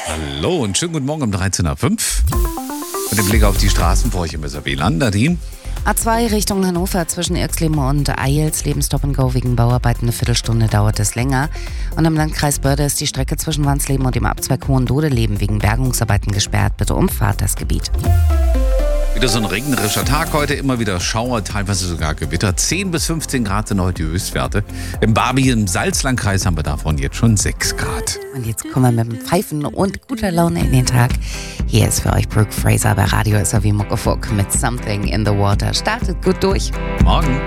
Hallo und schönen guten Morgen um 13.05 Uhr. Mit dem Blick auf die Straßen vor euch im WLAN, Nadine. A2 Richtung Hannover zwischen Irxleben und Eilsleben Stop and Go wegen Bauarbeiten. Eine Viertelstunde dauert es länger. Und im Landkreis Börde ist die Strecke zwischen Wansleben und dem Abzweig Hohendodeleben wegen Bergungsarbeiten gesperrt. Bitte umfahrt das Gebiet. Wieder so ein regnerischer Tag heute, immer wieder Schauer, teilweise sogar Gewitter. 10 bis 15 Grad sind heute die Höchstwerte. Im Barby im Salzlandkreis haben wir davon jetzt schon 6 Grad. Und jetzt kommen wir mit dem Pfeifen und guter Laune in den Tag. Hier ist für euch Brooke Fraser bei Radio SRW Muckefuck mit Something in the Water. Startet gut durch. Morgen.